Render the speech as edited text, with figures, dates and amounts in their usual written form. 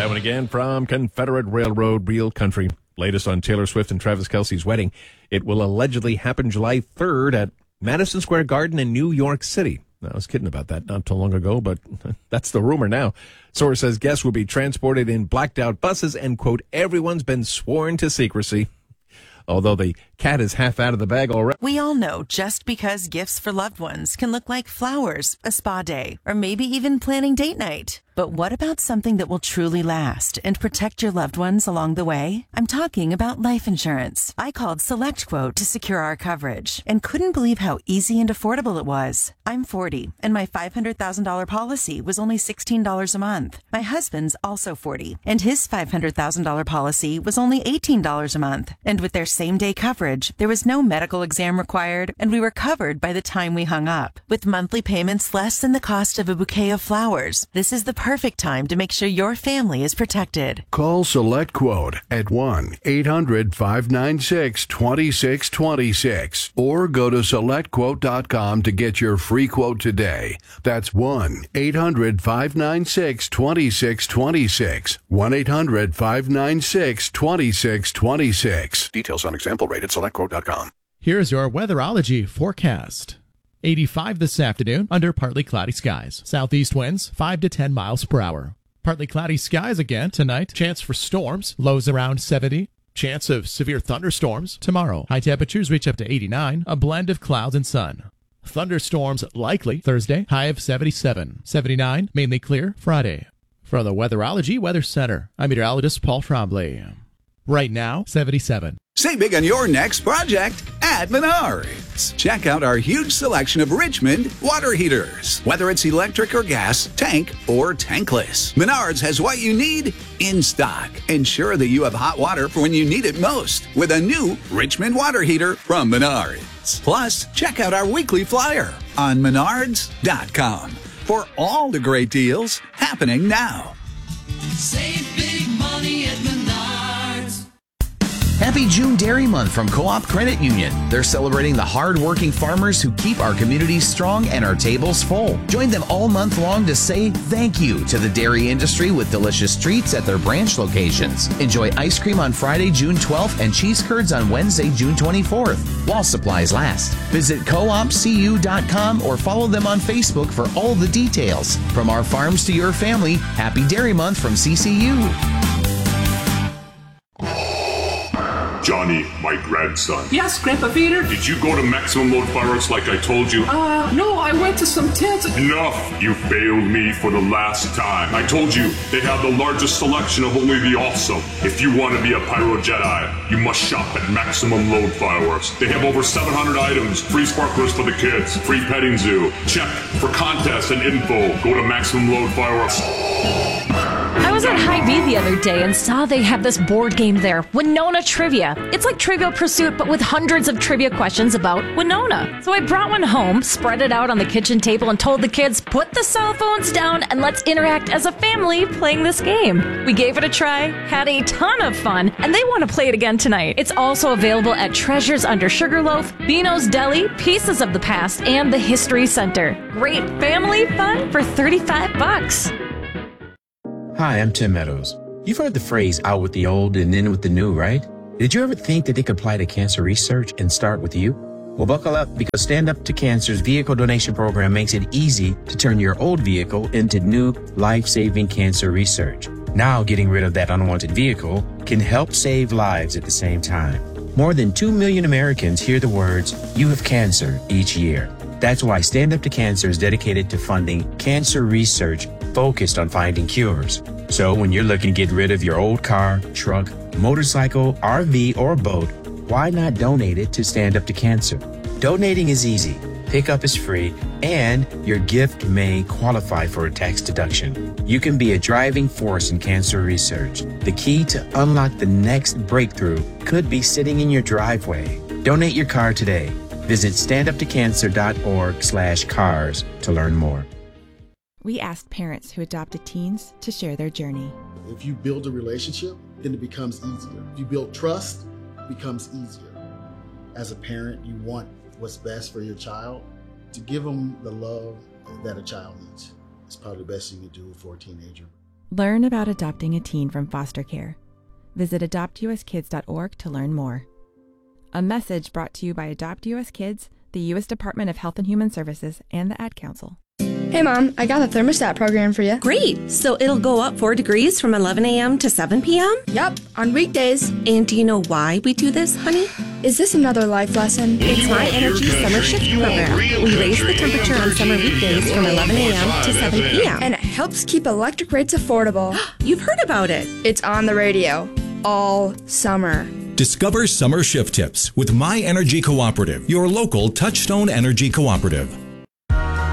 That one again from Confederate Railroad, Real Country. Latest on Taylor Swift and Travis Kelce's wedding. It will allegedly happen July 3rd at Madison Square Garden in New York City. I was kidding about that not too long ago, but that's the rumor now. Source says guests will be transported in blacked out buses and, quote, everyone's been sworn to secrecy. Although the cat is half out of the bag already. We all know just because gifts for loved ones can look like flowers, a spa day, or maybe even planning date night. But what about something that will truly last and protect your loved ones along the way? I'm talking about life insurance. I called SelectQuote to secure our coverage and couldn't believe how easy and affordable it was. I'm 40, and my $500,000 policy was only $16 a month. My husband's also 40, and his $500,000 policy was only $18 a month. And with their same-day coverage, there was no medical exam required, and we were covered by the time we hung up. With monthly payments less than the cost of a bouquet of flowers, this is the perfect time to make sure your family is protected. Call SelectQuote at 1-800-596-2626 or go to SelectQuote.com to get your free quote today. That's 1-800-596-2626. 1-800-596-2626. Details on example rate at SelectQuote.com. Here's your weatherology forecast. 85 this afternoon under partly cloudy skies. Southeast winds 5 to 10 miles per hour. Partly cloudy skies again tonight. Chance for storms. Lows around 70. Chance of severe thunderstorms tomorrow. High temperatures reach up to 89. A blend of clouds and sun. Thunderstorms likely Thursday. High of 77. 79. Mainly clear Friday. From the Weatherology Weather Center, I'm meteorologist Paul Trombley. Right now, 77. Save big on your next project at Menards. Check out our huge selection of Richmond water heaters. Whether it's electric or gas, tank or tankless, Menards has what you need in stock. Ensure that you have hot water for when you need it most with a new Richmond water heater from Menards. Plus, check out our weekly flyer on Menards.com for all the great deals happening now. Save big money at Menards. Happy June Dairy Month from Co-op Credit Union. They're celebrating the hard-working farmers who keep our communities strong and our tables full. Join them all month long to say thank you to the dairy industry with delicious treats at their branch locations. Enjoy ice cream on Friday, June 12th and cheese curds on Wednesday, June 24th, while supplies last. Visit coopcu.com or follow them on Facebook for all the details. From our farms to your family, Happy Dairy Month from CCU. Johnny, my grandson. Yes, Grandpa Peter? Did you go to Maximum Load Fireworks like I told you? No, I went to some tents. Enough! You failed me for the last time. I told you, they have the largest selection of only the awesome. If you want to be a Pyro Jedi, you must shop at Maximum Load Fireworks. They have over 700 items, free sparklers for the kids, free petting zoo. Check for contests and info. Go to Maximum Load Fireworks. I was at Hy-Vee the other day and saw they have this board game there, Winona Trivia. It's like Trivial Pursuit, but with hundreds of trivia questions about Winona. So I brought one home, spread it out on the kitchen table, and told the kids, put the cell phones down and let's interact as a family playing this game. We gave it a try, had a ton of fun, and they want to play it again tonight. It's also available at Treasures Under Sugarloaf, Beano's Deli, Pieces of the Past, and the History Center. Great family fun for $35. Hi, I'm Tim Meadows. You've heard the phrase out with the old and in with the new, right? Did you ever think that they could apply to cancer research and start with you? Well, buckle up because Stand Up to Cancer's vehicle donation program makes it easy to turn your old vehicle into new life-saving cancer research. Now, getting rid of that unwanted vehicle can help save lives at the same time. More than 2 million Americans hear the words, "You have cancer," each year. That's why Stand Up to Cancer is dedicated to funding cancer research focused on finding cures. So when you're looking to get rid of your old car, truck, motorcycle, RV, or boat, why not donate it to Stand Up to Cancer? Donating is easy, pickup is free, and your gift may qualify for a tax deduction. You can be a driving force in cancer research. The key to unlock the next breakthrough could be sitting in your driveway. Donate your car today. Visit standuptocancer.org/cars to learn more. We asked parents who adopted teens to share their journey. If you build a relationship, then it becomes easier. If you build trust, it becomes easier. As a parent, you want what's best for your child. To give them the love that a child needs. It's probably the best you can do for a teenager. Learn about adopting a teen from foster care. Visit adoptuskids.org to learn more. A message brought to you by Adopt US Kids, the U.S. Department of Health and Human Services, and the Ad Council. Hey Mom, I got the thermostat program for you. Great! So it'll go up 4 degrees from 11 a.m. to 7 p.m.? Yep, on weekdays. And do you know why we do this, honey? Is this another life lesson? It's My Energy Summer Shift Program. We raise the temperature on summer weekdays from 11 a.m. to 7 p.m. And it helps keep electric rates affordable. You've heard about it. It's on the radio all summer. Discover summer shift tips with My Energy Cooperative, your local Touchstone Energy Cooperative.